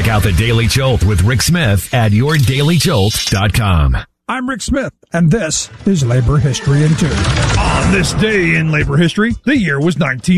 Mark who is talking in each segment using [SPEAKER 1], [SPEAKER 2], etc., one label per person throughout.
[SPEAKER 1] out the Daily Jolt with Rick Smith at yourdailyjolt.com.
[SPEAKER 2] I'm Rick Smith, and this is Labor History in 2. On this day in labor history, the year was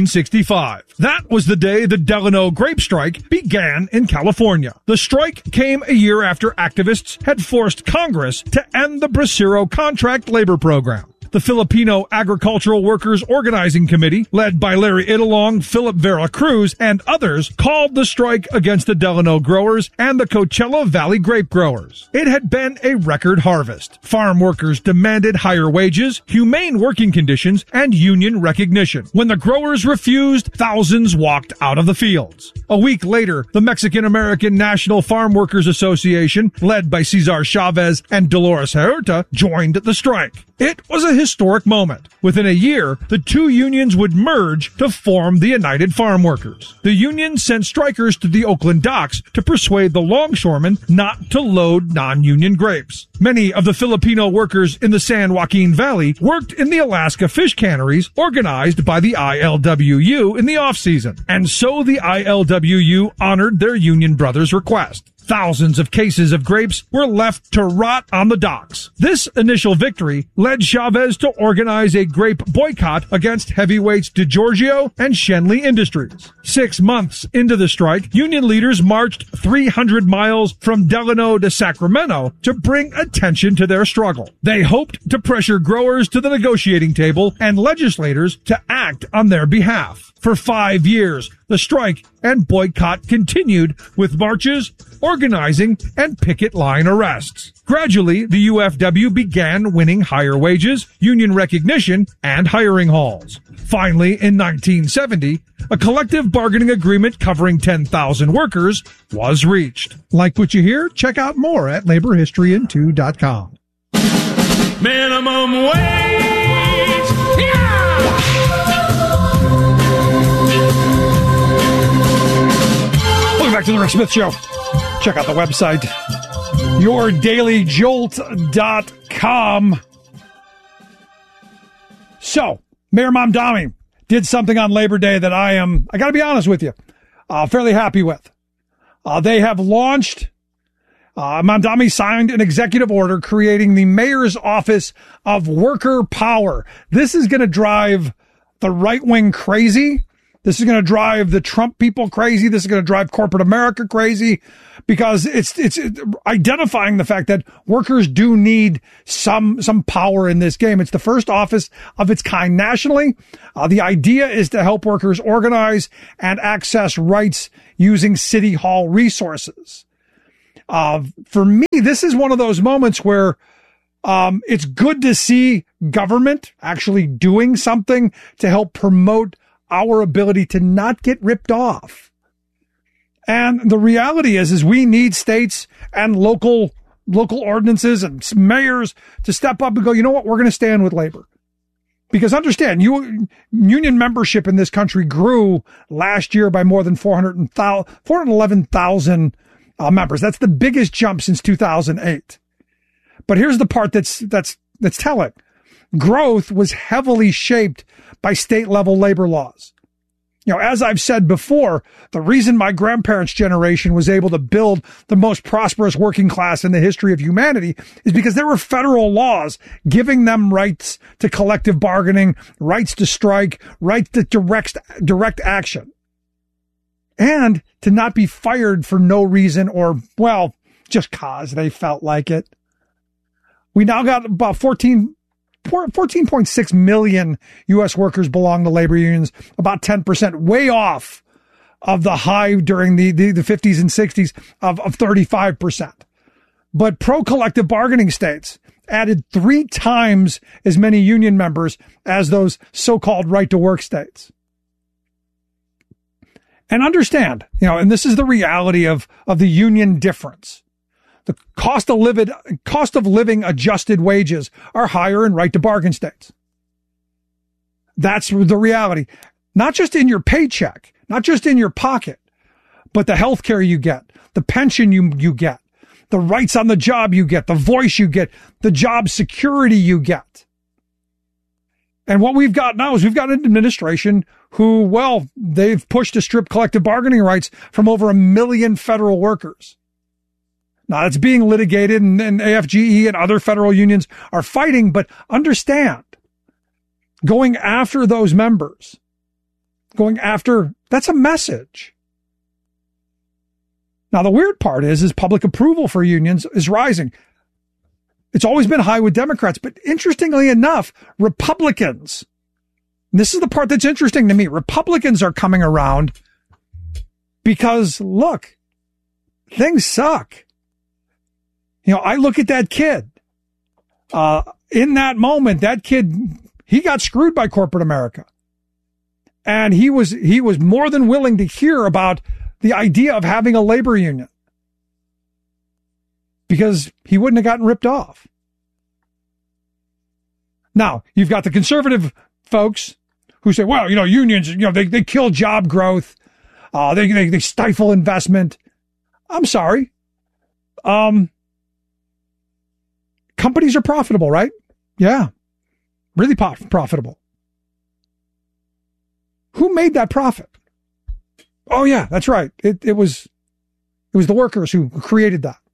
[SPEAKER 2] 1965. That was the day the Delano grape strike began in California. The strike came a year after activists had forced Congress to end the Bracero contract labor program. The Filipino Agricultural Workers Organizing Committee, led by Larry Idalong, Philip Vera Cruz, and others, called the strike against the Delano growers and the Coachella Valley grape growers. It had been a record harvest. Farm workers demanded higher wages, humane working conditions, and union recognition. When the growers refused, thousands walked out of the fields. A week later, the Mexican-American National Farm Workers Association, led by Cesar Chavez and Dolores Huerta, joined the strike. It was a historic moment. Within a year, the two unions would merge to form the United Farm Workers. The union sent strikers to the Oakland docks to persuade the longshoremen not to load non-union grapes. Many of the Filipino workers in the San Joaquin Valley worked in the Alaska fish canneries organized by the ILWU in the off-season. And so the ILWU honored their union brothers' request. Thousands of cases of grapes were left to rot on the docks. This initial victory led Chavez to organize a grape boycott against heavyweights DeGiorgio and Shenley Industries. 6 months into the strike, union leaders marched 300 miles from Delano to Sacramento to bring attention to their struggle. They hoped to pressure growers to the negotiating table and legislators to act on their behalf. For 5 years, the strike and boycott continued with marches, organizing, and picket line arrests. Gradually, the UFW began winning higher wages, union recognition, and hiring halls. Finally, in 1970, a collective bargaining agreement covering 10,000 workers was reached. Like what you hear? Check out more at laborhistoryin2.com.
[SPEAKER 3] Minimum wage! Yeah!
[SPEAKER 2] Welcome back to the Rick Smith Show. Check out the website, yourdailyjolt.com. So, Mayor Mamdani did something on Labor Day that I got to be honest with you, fairly happy with. They have launched, Mamdani signed an executive order creating the Mayor's Office of Worker Power. This is going to drive the right wing crazy. This is going to drive the Trump people crazy. This is going to drive corporate America crazy because it's identifying the fact that workers do need some power in this game. It's the first office of its kind nationally. The idea is to help workers organize and access rights using city hall resources. For me, this is one of those moments where it's good to see government actually doing something to help promote our ability to not get ripped off. And the reality is we need states and local ordinances and mayors to step up and go, you know what, we're going to stand with labor. Because understand, union membership in this country grew last year by more than 411,000 members. That's the biggest jump since 2008. But here's the part that's telling. Growth was heavily shaped by state level labor laws. You know, as I've said before, the reason my grandparents' generation was able to build the most prosperous working class in the history of humanity is because there were federal laws giving them rights to collective bargaining, rights to strike, rights to direct action, and to not be fired for no reason or, well, just cause they felt like it. We now got about 14.6 million U.S. workers belong to labor unions, about 10%, way off of the high during the 50s and 60s of 35%. But pro-collective bargaining states added 3 times as many union members as those so-called right-to-work states. And understand, and this is the reality of the union difference. The cost of living adjusted wages are higher in right to bargain states. That's the reality. Not just in your paycheck, not just in your pocket, but the health care you get, the pension you get, the rights on the job you get, the voice you get, the job security you get. And what we've got now is we've got an administration who, well, they've pushed to strip collective bargaining rights from over 1 million federal workers. Now, it's being litigated, and AFGE and other federal unions are fighting, but understand, going after those members, that's a message. Now, the weird part is public approval for unions is rising. It's always been high with Democrats, but interestingly enough, Republicans, and this is the part that's interesting to me, Republicans are coming around because, look, things suck. You know, I look at that kid. In that moment, that kid, he got screwed by corporate America. And he was more than willing to hear about the idea of having a labor union because he wouldn't have gotten ripped off. Now, you've got the conservative folks who say, well, you know, unions, you know, they kill job growth. They stifle investment. I'm sorry. Companies are profitable, right? Yeah. Really profitable. Who made that profit? Oh yeah, that's right. It was the workers who created that.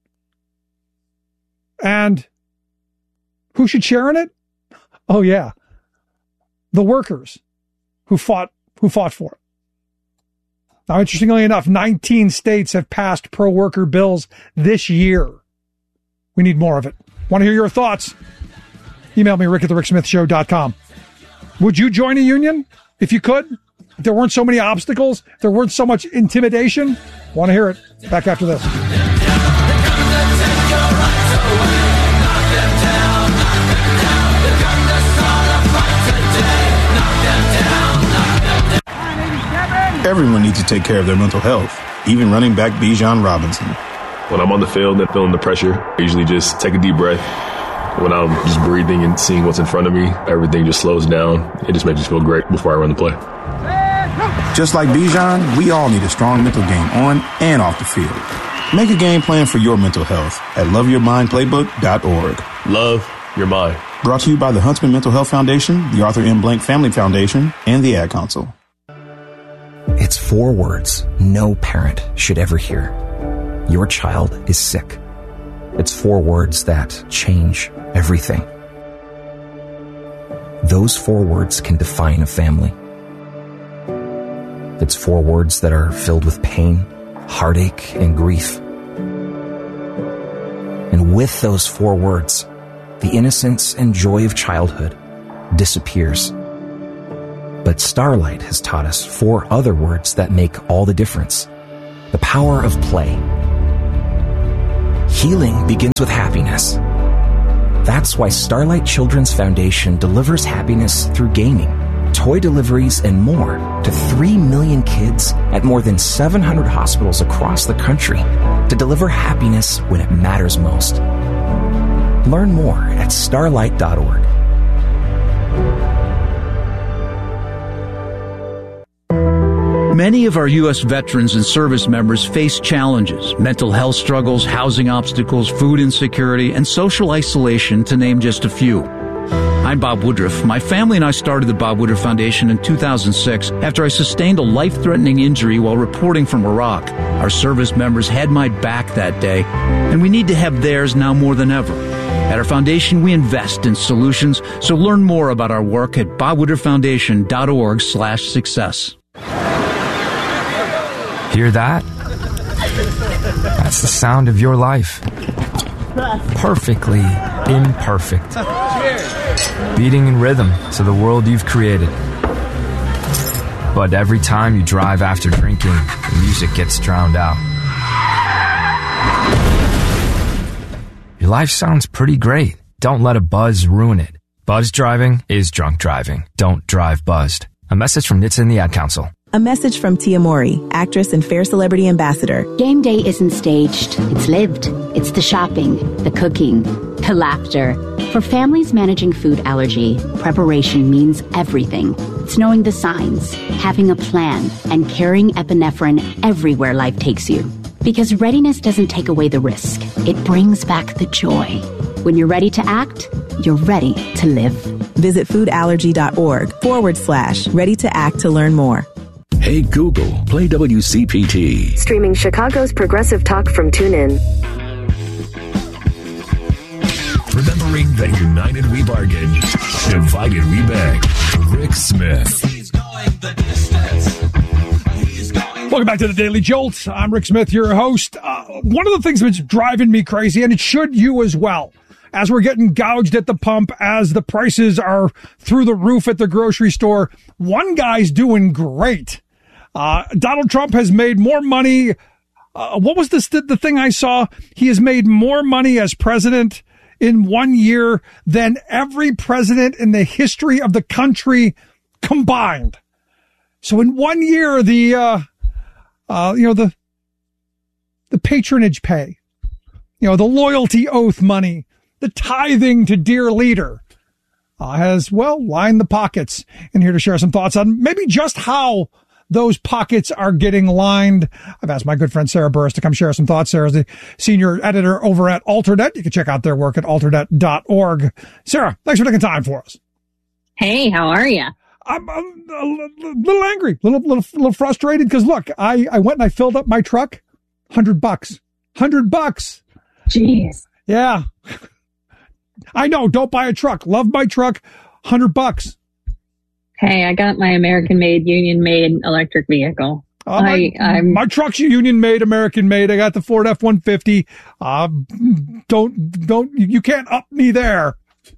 [SPEAKER 2] And who should share in it? Oh yeah. The workers who fought for it. Now, interestingly enough, 19 states have passed pro-worker bills this year. We need more of it. Want to hear your thoughts? Email me, rick@thericksmithshow.com. Would you join a union if you could? If there weren't so many obstacles, if there weren't so much intimidation? Want to hear it. Back after this.
[SPEAKER 4] Everyone needs to take care of their mental health, even running back Bijan Robinson.
[SPEAKER 5] When I'm on the field and feeling the pressure, I usually just take a deep breath. When I'm just breathing and seeing what's in front of me, everything just slows down. It just makes me feel great before I run the play.
[SPEAKER 4] Just like Bijan, we all need a strong mental game on and off the field. Make a game plan for your mental health at loveyourmindplaybook.org.
[SPEAKER 5] Love your mind.
[SPEAKER 4] Brought to you by the Huntsman Mental Health Foundation, the Arthur M. Blank Family Foundation, and the Ad Council.
[SPEAKER 6] It's 4 words no parent should ever hear. Your child is sick. It's 4 words that change everything. Those 4 words can define a family. It's 4 words that are filled with pain, heartache, and grief. And with those 4 words, the innocence and joy of childhood disappears. But Starlight has taught us 4 other words that make all the difference. The power of play. Healing begins with happiness. That's why Starlight Children's Foundation delivers happiness through gaming, toy deliveries, and more to 3 million kids at more than 700 hospitals across the country to deliver happiness when it matters most. Learn more at starlight.org.
[SPEAKER 7] Many of our U.S. veterans and service members face challenges, mental health struggles, housing obstacles, food insecurity, and social isolation, to name just a few. I'm Bob Woodruff. My family and I started the Bob Woodruff Foundation in 2006 after I sustained a life-threatening injury while reporting from Iraq. Our service members had my back that day, and we need to have theirs now more than ever. At our foundation, we invest in solutions, so learn more about our work at bobwoodrufffoundation.org/success.
[SPEAKER 8] Hear that? That's the sound of your life. Perfectly imperfect. Beating in rhythm to the world you've created. But every time you drive after drinking, the music gets drowned out. Your life sounds pretty great. Don't let a buzz ruin it. Buzz driving is drunk driving. Don't drive buzzed. A message from NHTSA and the Ad Council.
[SPEAKER 9] A message from Tia Mori, actress and Fair Celebrity Ambassador.
[SPEAKER 10] Game day isn't staged. It's lived. It's the shopping, the cooking, the laughter. For families managing food allergy, preparation means everything. It's knowing the signs, having a plan, and carrying epinephrine everywhere life takes you. Because readiness doesn't take away the risk. It brings back the joy. When you're ready to act, you're ready to live.
[SPEAKER 9] Visit foodallergy.org/ready to act to learn more.
[SPEAKER 11] Hey Google, play WCPT.
[SPEAKER 12] Streaming Chicago's progressive talk from TuneIn.
[SPEAKER 1] Remembering that united we bargain, divided we beg. Rick Smith.
[SPEAKER 2] Welcome back to the Daily Jolt. I'm Rick Smith, your host. One of the things that's driving me crazy, and it should you as well, as we're getting gouged at the pump, as the prices are through the roof at the grocery store, one guy's doing great. Donald Trump has made more money. What was the thing I saw? He has made more money as president in 1 year than every president in the history of the country combined. So in 1 year, the patronage pay, the loyalty oath money, the tithing to dear leader, has, lined the pockets. And here to share some thoughts on maybe just how those pockets are getting lined, I've asked my good friend Sarah Burris to come share some thoughts. Sarah's the senior editor over at Alternet. You can check out their work at alternet.org. Sarah, thanks for taking time for us.
[SPEAKER 13] Hey, how are you?
[SPEAKER 2] I'm a little angry, a little frustrated because, look, I went and I filled up my truck, $100. $100.
[SPEAKER 13] Jeez.
[SPEAKER 2] Yeah. I know, don't buy a truck. Love my truck, $100.
[SPEAKER 13] Hey, I got my American-made, union-made electric vehicle.
[SPEAKER 2] My truck's union-made, American-made. I got the Ford F-150. You can't up me there.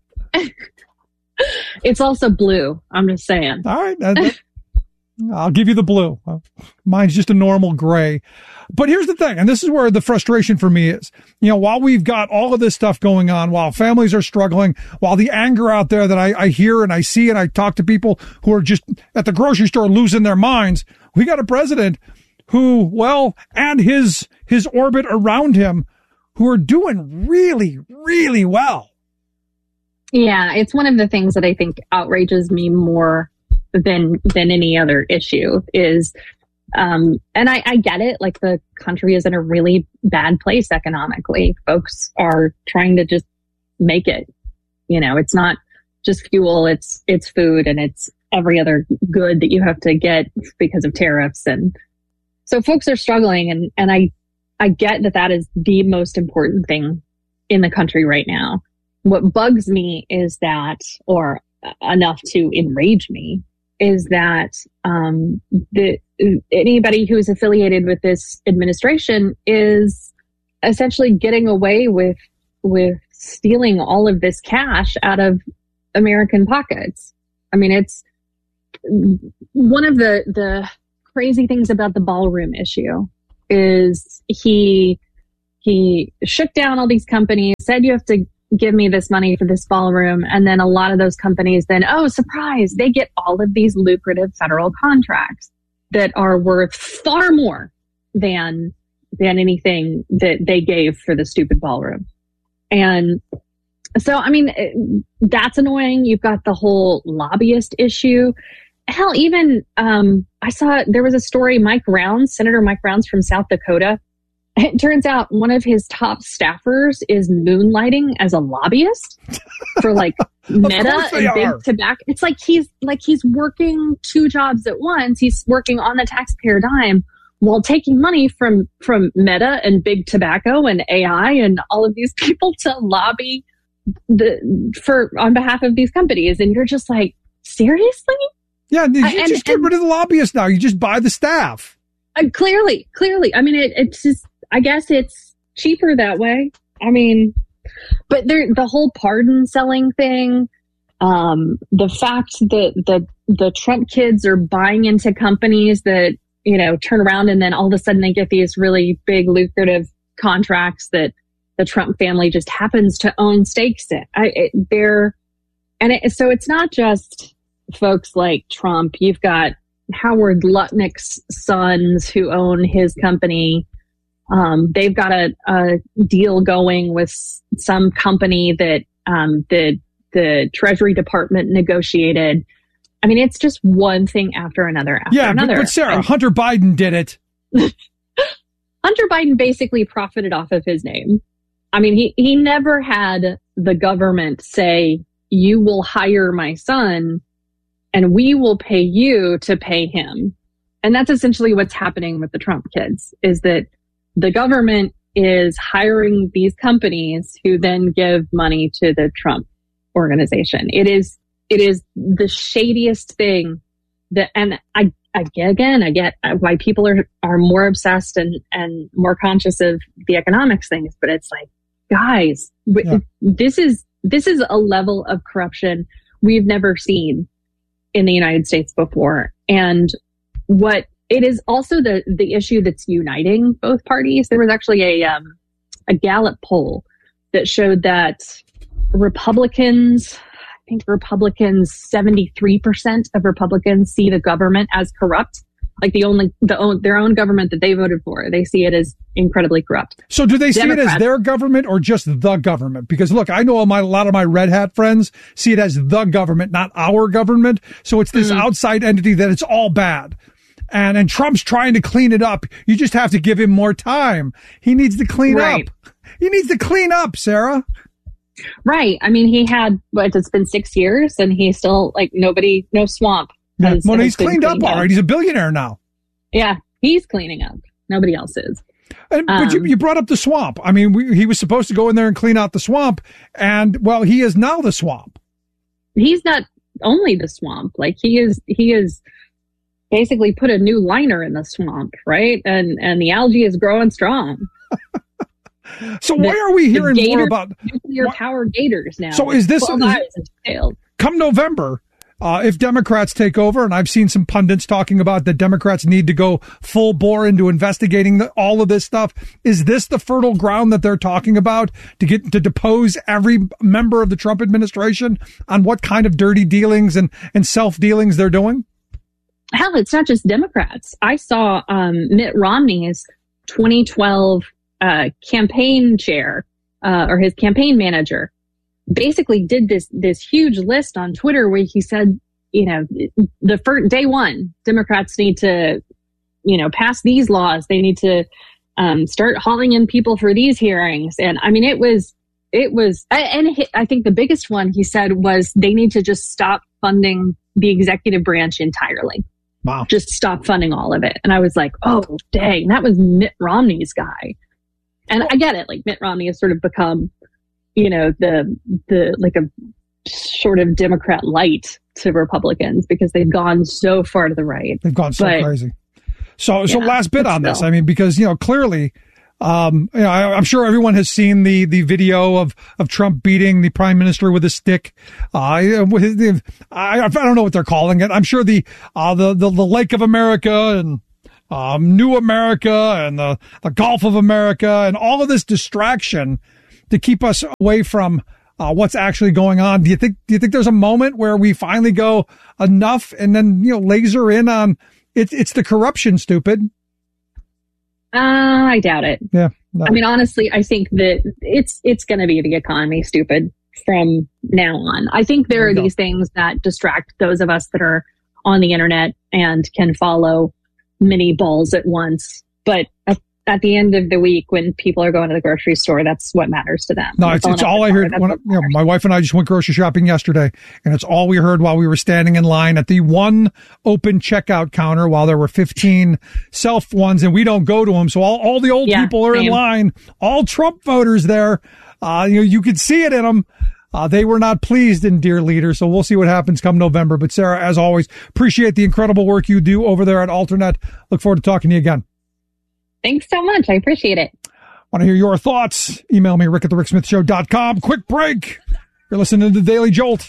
[SPEAKER 13] It's also blue. I'm just saying.
[SPEAKER 2] All right. I'll give you the blue. Mine's just a normal gray. But here's the thing, and this is where the frustration for me is. While we've got all of this stuff going on, while families are struggling, while the anger out there that I hear and I see and I talk to people who are just at the grocery store losing their minds, we got a president who, and his orbit around him, who are doing really, really well.
[SPEAKER 13] Yeah, it's one of the things that I think outrages me more than any other issue is, and I get it, like the country is in a really bad place economically. Folks are trying to just make it. It's not just fuel, it's food, and it's every other good that you have to get because of tariffs. And so folks are struggling, and I get that is the most important thing in the country right now. What bugs me is that, or enough to enrage me, is that anybody who's affiliated with this administration is essentially getting away with stealing all of this cash out of American pockets. I mean, it's one of the crazy things about the ballroom issue is he shook down all these companies, said you have to give me this money for this ballroom. And then a lot of those companies then, oh, surprise, they get all of these lucrative federal contracts that are worth far more than anything that they gave for the stupid ballroom. And so, I mean, that's annoying. You've got the whole lobbyist issue. Hell, even I saw there was a story, Senator Mike Rounds from South Dakota. It turns out one of his top staffers is moonlighting as a lobbyist for Meta and Big Tobacco. It's like he's working two jobs at once. He's working on the taxpayer dime while taking money from Meta and Big Tobacco and AI and all of these people to lobby on behalf of these companies. And you're just like, seriously?
[SPEAKER 2] Yeah, you just get rid of the lobbyists now. You just buy the staff.
[SPEAKER 13] Clearly. I mean, it's just, I guess it's cheaper that way. I mean, but the whole pardon selling thing, the fact that the Trump kids are buying into companies that, turn around and then all of a sudden they get these really big lucrative contracts that the Trump family just happens to own stakes in. So it's not just folks like Trump. You've got Howard Lutnick's sons who own his company. They've got a deal going with some company that the Treasury Department negotiated. I mean, it's just one thing after another another.
[SPEAKER 2] But Sarah, Hunter Biden did it.
[SPEAKER 13] Hunter Biden basically profited off of his name. I mean, he never had the government say, you will hire my son and we will pay you to pay him. And that's essentially what's happening with the Trump kids, is that the government is hiring these companies who then give money to the Trump organization. It is the shadiest thing that, and I get why people are more obsessed and more conscious of the economics things, but it's like, guys, this is a level of corruption we've never seen in the United States before. And what it is also the issue that's uniting both parties. There was actually a Gallup poll that showed that Republicans, 73% of Republicans see the government as corrupt. Like their own government that they voted for, they see it as incredibly corrupt.
[SPEAKER 2] So do they see it as their government or just the government? Because look, I know a lot of my red hat friends see it as the government, not our government. So it's this outside entity that it's all bad. And Trump's trying to clean it up. You just have to give him more time. He needs to clean up. He needs to clean up, Sarah.
[SPEAKER 13] Right. I mean, it's been 6 years and he's still no swamp.
[SPEAKER 2] Well, he's cleaned up all right. He's a billionaire now.
[SPEAKER 13] Yeah, he's cleaning up. Nobody else is.
[SPEAKER 2] But you brought up the swamp. I mean, he was supposed to go in there and clean out the swamp. And, well, he is now the swamp.
[SPEAKER 13] He's not only the swamp. Like, he is basically put a new liner in the swamp, right? And the algae is growing strong.
[SPEAKER 2] So why are we hearing more about
[SPEAKER 13] nuclear power gators now?
[SPEAKER 2] So is this come November? If Democrats take over, and I've seen some pundits talking about that Democrats need to go full bore into investigating all of this stuff. Is this the fertile ground that they're talking about to depose every member of the Trump administration on what kind of dirty dealings and self-dealings they're doing?
[SPEAKER 13] Hell, it's not just Democrats. I saw Mitt Romney's 2012 campaign chair or his campaign manager basically did this huge list on Twitter where he said, the first day one, Democrats need to, pass these laws. They need to start hauling in people for these hearings. And I mean, I think the biggest one he said was they need to just stop funding the executive branch entirely.
[SPEAKER 2] Wow.
[SPEAKER 13] Just stop funding all of it. And I was like, oh, dang, that was Mitt Romney's guy. And I get it. Like Mitt Romney has sort of become, the like a sort of Democrat light to Republicans because they've gone so far to the right.
[SPEAKER 2] They've gone so crazy. So last bit on this. I mean, because, clearly, I'm sure everyone has seen the video of Trump beating the prime minister with a stick. I don't know what they're calling it. I'm sure the Lake of America and New America and the Gulf of America and all of this distraction to keep us away from what's actually going on. Do you think there's a moment where we finally go enough and then laser in on it's the corruption, stupid?
[SPEAKER 13] I doubt it.
[SPEAKER 2] Yeah. No.
[SPEAKER 13] I mean, honestly, I think that it's going to be the economy, stupid, from now on. I think there are these things that distract those of us that are on the internet and can follow many balls at once. But at the end of the week, when people are going to the grocery store, that's what matters to them.
[SPEAKER 2] No, it's all I heard. My wife and I just went grocery shopping yesterday, and it's all we heard while we were standing in line at the one open checkout counter while there were 15 self ones, and we don't go to them. So all the old people are in line, all Trump voters there. You could see it in them. They were not pleased in Dear Leader, so we'll see what happens come November. But Sarah, as always, appreciate the incredible work you do over there at Alternet. Look forward to talking to you again.
[SPEAKER 13] Thanks so much. I appreciate it.
[SPEAKER 2] Want to hear your thoughts? Email me, rick@thericksmithshow.com. Quick break. You're listening to The Daily Jolt.